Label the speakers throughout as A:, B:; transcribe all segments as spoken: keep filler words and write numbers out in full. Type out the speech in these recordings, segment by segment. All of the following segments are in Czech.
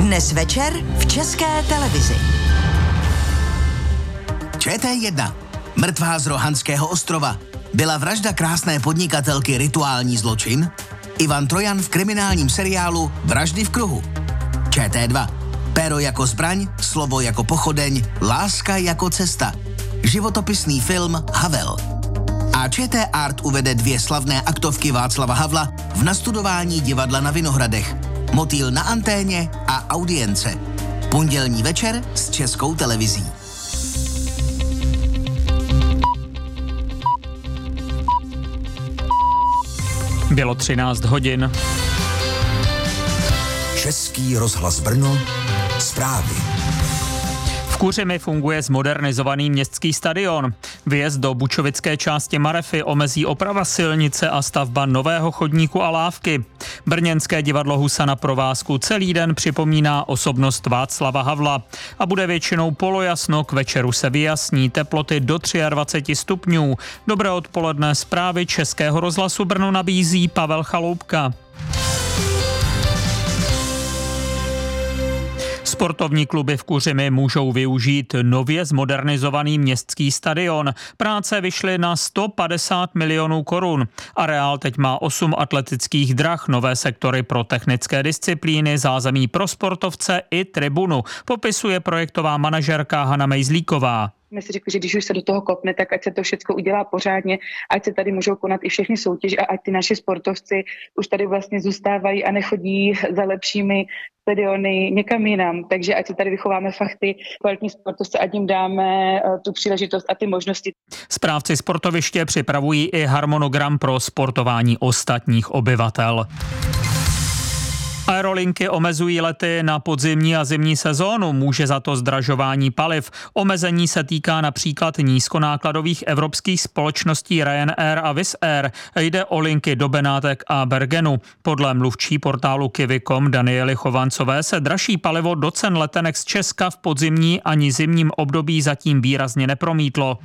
A: Dnes večer v České televizi.
B: Č T jedna. Mrtvá z Rohanského ostrova. Byla vražda krásné podnikatelky rituální zločin? Ivan Trojan v kriminálním seriálu Vraždy v kruhu. Č T dva. Péro jako zbraň, slovo jako pochodeň, láska jako cesta. Životopisný film Havel. A Č T Art uvede dvě slavné aktovky Václava Havla v nastudování divadla na Vinohradech. Motýl na anténě a audience. Pondělní večer s Českou televizí.
C: Bylo třináct hodin.
D: Český rozhlas Brno, zprávy.
C: V Kuřimi funguje zmodernizovaný městský stadion. Vjezd do bučovické části Marefy omezí oprava silnice a stavba nového chodníku a lávky. Brněnské divadlo Husa na provázku celý den připomíná osobnost Václava Havla a bude většinou polojasno, k večeru se vyjasní, teploty do dvacet tři stupňů. Dobré odpoledne, zprávy Českého rozhlasu Brno nabízí Pavel Chaloupka. Sportovní kluby v Kuřimi můžou využít nově zmodernizovaný městský stadion. Práce vyšly na sto padesát milionů korun. Areál teď má osm atletických drah, nové sektory pro technické disciplíny, zázemí pro sportovce i tribunu, popisuje projektová manažerka Hana Mejzlíková.
E: My si řekli, že když už se do toho kopne, tak ať se to všechno udělá pořádně, ať se tady můžou konat i všechny soutěže a ať ty naši sportovci už tady vlastně zůstávají a nechodí za lepšími stadiony někam jinam. Takže ať se tady vychováme fakt ty kvalitní sportovce, ať jim dáme tu příležitost a ty možnosti.
C: Správci sportoviště připravují i harmonogram pro sportování ostatních obyvatel. Aerolinky omezují lety na podzimní a zimní sezónu, může za to zdražování paliv. Omezení se týká například nízkonákladových evropských společností Ryanair a Wizz Air. Jde o linky do Benátek a Bergenu. Podle mluvčí portálu Kiwi tečka com Daniely Chovancové se dražší palivo do cen letenek z Česka v podzimní ani zimním období zatím výrazně nepromítlo.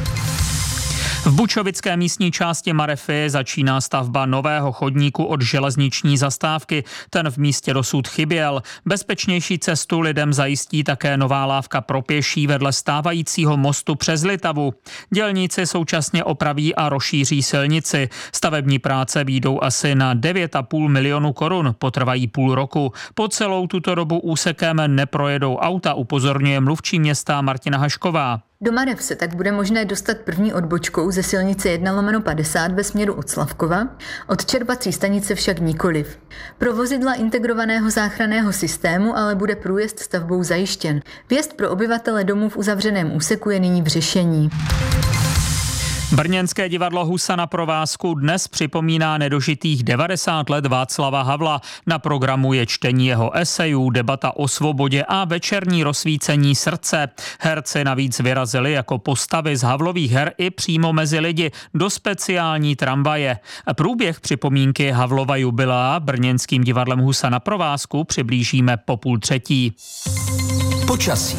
C: V bučovické místní části Marefy začíná stavba nového chodníku od železniční zastávky. Ten v místě dosud chyběl. Bezpečnější cestu lidem zajistí také nová lávka pro pěší vedle stávajícího mostu přes Litavu. Dělníci současně opraví a rozšíří silnici. Stavební práce výjdou asi na devět a půl milionu korun, potrvají půl roku. Po celou tuto dobu úsekem neprojedou auta, upozorňuje mluvčí města Martina Hašková.
F: Do Marev se tak bude možné dostat první odbočkou ze silnice jedna lomeno padesát ve směru od Slavkova, od čerpací stanice však nikoliv. Pro vozidla integrovaného záchranného systému ale bude průjezd stavbou zajištěn. Vjezd pro obyvatele domů v uzavřeném úseku je nyní v řešení.
C: Brněnské divadlo Husa na provázku dnes připomíná nedožitých devadesát let Václava Havla. Na programu je čtení jeho esejů, debata o svobodě a večerní rozsvícení srdce. Herci navíc vyrazili jako postavy z Havlových her i přímo mezi lidi do speciální tramvaje. Průběh připomínky Havlova jubilea brněnským divadlem Husa na provázku přiblížíme po půl třetí.
D: Počasí.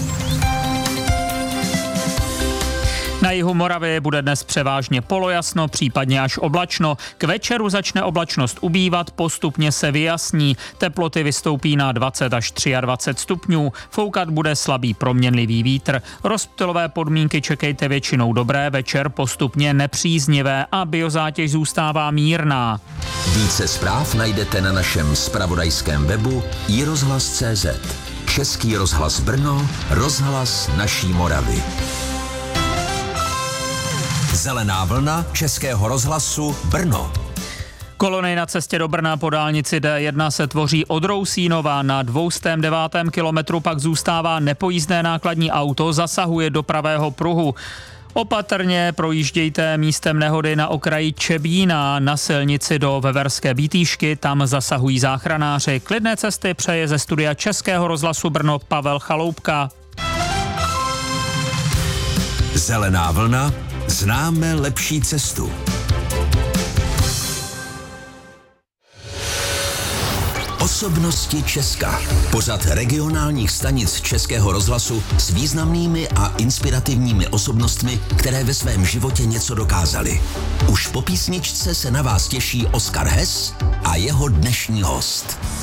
C: Na jihu Moravy bude dnes převážně polojasno, případně až oblačno. K večeru začne oblačnost ubývat, postupně se vyjasní. Teploty vystoupí na dvacet až dvacet tři stupňů. Foukat bude slabý proměnlivý vítr. Rozptylové podmínky čekejte většinou dobré, večer postupně nepříznivé a biozátěž zůstává mírná.
D: Více zpráv najdete na našem zpravodajském webu i rozhlas tečka cé zet. Český rozhlas Brno, rozhlas naší Moravy. Zelená vlna Českého rozhlasu Brno.
C: Kolony na cestě do Brna po dálnici D jedna se tvoří od Rousínova. Na dvě stě devátém kilometru pak zůstává nepojízdné nákladní auto, zasahuje do pravého pruhu. Opatrně projíždějte místem nehody na okraji Čebína na silnici do Veverské Bítýšky, tam zasahují záchranáři. Klidné cesty přeje ze studia Českého rozhlasu Brno Pavel Chaloupka.
D: Zelená vlna. Známe lepší cestu. Osobnosti Česka. Pořad regionálních stanic Českého rozhlasu s významnými a inspirativními osobnostmi, které ve svém životě něco dokázaly. Už po písničce se na vás těší Oskar Hess a jeho dnešní host.